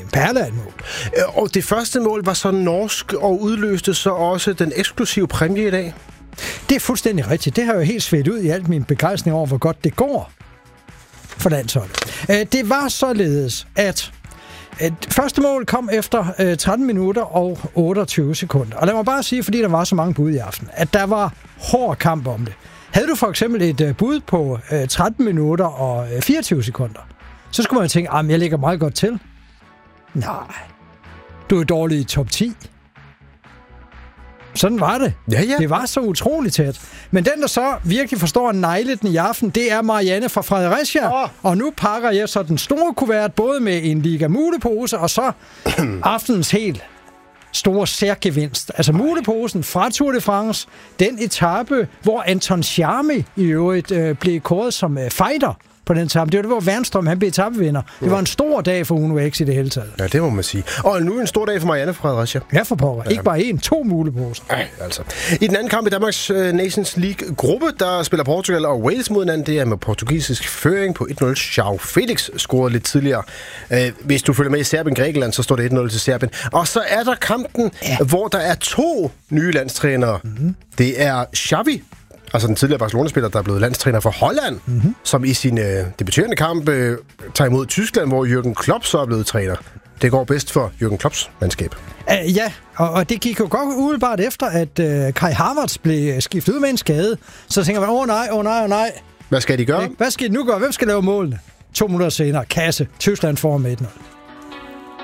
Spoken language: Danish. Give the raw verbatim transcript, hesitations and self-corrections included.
en perle af et mål. Og det første mål var så norsk og udløste så også den eksklusive præmie i dag? Det er fuldstændig rigtigt. Det har jo helt svedt ud i alt min begejstring over, hvor godt det går for landsholdet. Det var således, at første mål kom efter tretten minutter og otteogtyve sekunder. Og lad mig bare sige, fordi der var så mange bud i aften, at der var hård kamp om det. Havde du for eksempel et bud på tretten minutter og fireogtyve sekunder, så skulle man tænke, at jeg ligger meget godt til. Nej, du er dårlig i top ti. Sådan var det. Ja, ja. Det var så utroligt tæt. Men den, der så virkelig forstår at negle den i aften, det er Marianne fra Fredericia. Oh. Og nu pakker jeg så den store kuvert, både med en Liga Mulepose, og så aftenens helt store særgevinst. Altså Muleposen fra Tour de France, den etape, hvor Anton Charmi i øvrigt øh, blev kåret som øh, fighter på den etape. Det var det, hvor Wernstrøm, han blev etapevinder. Det var en stor dag for Uno X i det hele taget. Ja, det må man sige. Og nu en stor dag for Marianne fra Fredericia. Ja, for pokker. Ja. Ikke bare en, to muleposer. Nej, altså. I den anden kamp i Danmarks uh, Nations League-gruppe, der spiller Portugal og Wales mod hinanden. Det er med portugisisk føring på et nul. João Felix scorede lidt tidligere. Uh, hvis du følger med i Serbien-Grækenland, så står det et nul til Serbien. Og så er der kampen, ja. hvor der er to nye landstrænere. Mm-hmm. Det er Xavi, altså den tidligere Barcelona-spiller, der er blevet landstræner for Holland, mm-hmm. som i sin øh, debuterende kamp øh, tager imod Tyskland, hvor Jürgen Klopp så er blevet træner. Det går bedst for Jürgen Klopps mandskab. Uh, ja, og, og det gik jo godt umiddelbart efter, at øh, Kai Havertz blev skiftet ud med en skade. Så tænker man, åh oh, nej, åh oh, nej, åh oh, nej. Hvad skal de gøre? Hvad skal de nu gøre? Hvem skal lave målene? To minutter senere, kasse. Tyskland får med et nul.